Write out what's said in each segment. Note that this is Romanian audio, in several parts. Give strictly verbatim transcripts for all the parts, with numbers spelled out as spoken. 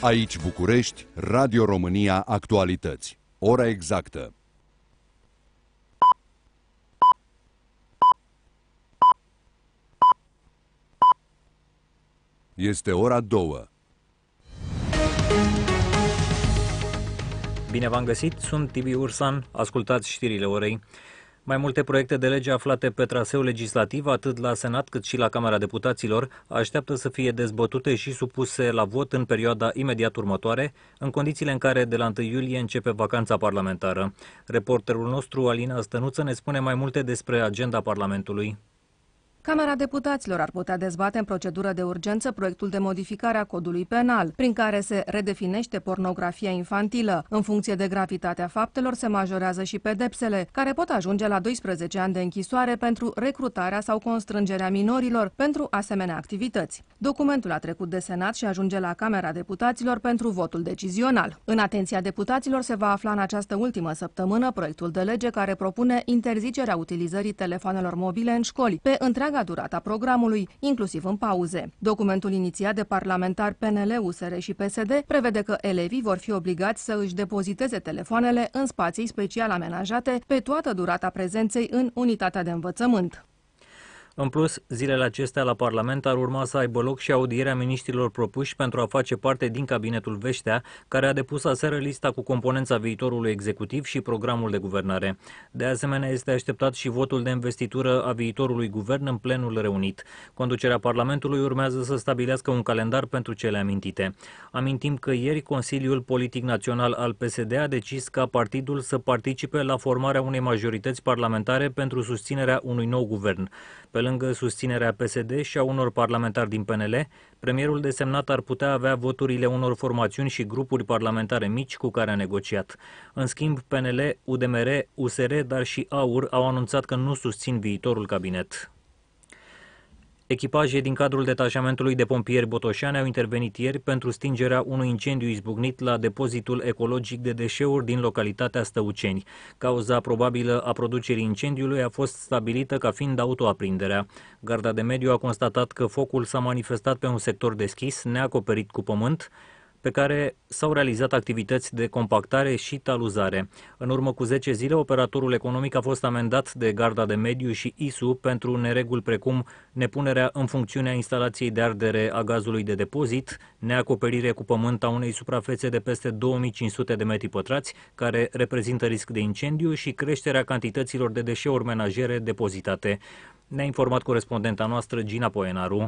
Aici București, Radio România Actualități. Ora exactă. Este ora două. Bine v-am găsit, sunt Tibi Ursan, ascultați știrile orei. Mai multe proiecte de lege aflate pe traseu legislativ, atât la Senat cât și la Camera Deputaților, așteaptă să fie dezbătute și supuse la vot în perioada imediat următoare, în condițiile în care de la întâi iulie începe vacanța parlamentară. Reporterul nostru, Alina Stănuță, ne spune mai multe despre agenda Parlamentului. Camera Deputaților ar putea dezbate în procedură de urgență proiectul de modificare a codului penal, prin care se redefinește pornografia infantilă. În funcție de gravitatea faptelor se majorează și pedepsele, care pot ajunge la doisprezece ani de închisoare pentru recrutarea sau constrângerea minorilor pentru asemenea activități. Documentul a trecut de Senat și ajunge la Camera Deputaților pentru votul decizional. În atenția deputaților se va afla în această ultimă săptămână proiectul de lege care propune interzicerea utilizării telefonelor mobile în școli, pe întreaga durata programului, inclusiv în pauze. Documentul inițiat de parlamentari P N L, U S R și P S D prevede că elevii vor fi obligați să își depoziteze telefoanele în spații special amenajate pe toată durata prezenței în unitatea de învățământ. În plus, zilele acestea la Parlament ar urma să aibă loc și audierea miniștrilor propuși pentru a face parte din cabinetul Veștea, care a depus aseară lista cu componența viitorului executiv și programul de guvernare. De asemenea, este așteptat și votul de investitură a viitorului guvern în plenul reunit. Conducerea Parlamentului urmează să stabilească un calendar pentru cele amintite. Amintim că ieri Consiliul Politic Național al P S D a decis ca partidul să participe la formarea unei majorități parlamentare pentru susținerea unui nou guvern. Pe lângă susținerea P S D și a unor parlamentari din P N L, premierul desemnat ar putea avea voturile unor formațiuni și grupuri parlamentare mici cu care a negociat. În schimb, P N L, U D M R, U S R, dar și A U R au anunțat că nu susțin viitorul cabinet. Echipaje din cadrul detașamentului de pompieri Botoșani au intervenit ieri pentru stingerea unui incendiu izbucnit la depozitul ecologic de deșeuri din localitatea Stăuceni. Cauza probabilă a producerii incendiului a fost stabilită ca fiind autoaprinderea. Garda de mediu a constatat că focul s-a manifestat pe un sector deschis, neacoperit cu pământ, pe care s-au realizat activități de compactare și taluzare. În urmă cu zece zile, operatorul economic a fost amendat de Garda de Mediu și I S U pentru nereguli precum nepunerea în funcțiune a instalației de ardere a gazului de depozit, neacoperire cu pământ a unei suprafețe de peste două mii cinci sute de metri pătrați, care reprezintă risc de incendiu, și creșterea cantităților de deșeuri menajere depozitate. Ne-a informat corespondenta noastră, Gina Poenaru.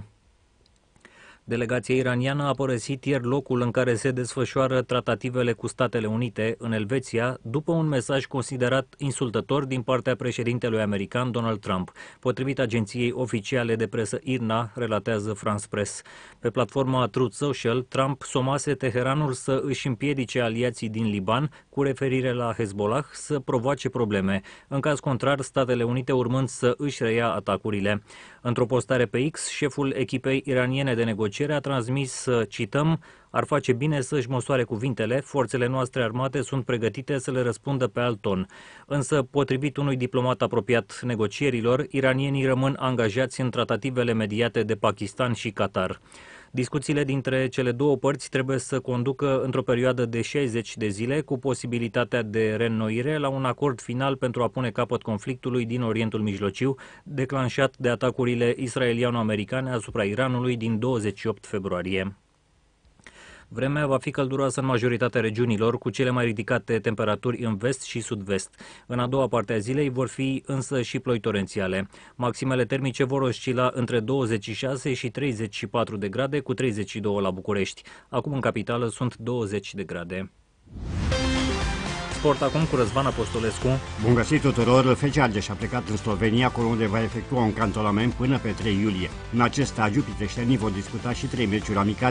Delegația iraniană a părăsit ieri locul în care se desfășoară tratativele cu Statele Unite, în Elveția, după un mesaj considerat insultător din partea președintelui american Donald Trump. Potrivit agenției oficiale de presă I R N A, relatează France Press. Pe platforma Truth Social, Trump somase Teheranul să își împiedice aliații din Liban, cu referire la Hezbollah, să provoace probleme. În caz contrar, Statele Unite urmând să își reia atacurile. Într-o postare pe X, șeful echipei iraniene de negociere a transmis, cităm, ar face bine să-și măsoare cuvintele, forțele noastre armate sunt pregătite să le răspundă pe alt ton. Însă, potrivit unui diplomat apropiat negocierilor, iranienii rămân angajați în tratativele mediate de Pakistan și Qatar. Discuțiile dintre cele două părți trebuie să conducă într-o perioadă de șaizeci de zile, cu posibilitatea de reînnoire la un acord final pentru a pune capăt conflictului din Orientul Mijlociu, declanșat de atacurile israeliano-americane asupra Iranului din douăzeci și opt februarie. Vremea va fi călduroasă în majoritatea regiunilor, cu cele mai ridicate temperaturi în vest și sud-vest. În a doua parte a zilei vor fi însă și ploi torențiale. Maximele termice vor oscila între douăzeci și șase și treizeci și patru de grade, cu treizeci și doi la București. Acum în capitală sunt douăzeci de grade. Sport acum cu Răzvan Apostolescu. Bun găsit tuturor! F C Argeș a plecat în Slovenia, acolo unde va efectua un cantonament până pe trei iulie. În acest stagiu, piteștenii vor disputa și trei meciuri amicale